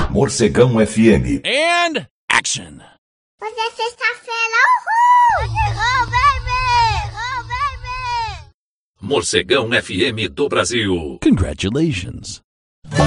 Morcegão FM. And action! Hoje é sexta-feira, uhul! Oh, baby! Oh, baby! Morcegão FM do Brasil. Congratulations!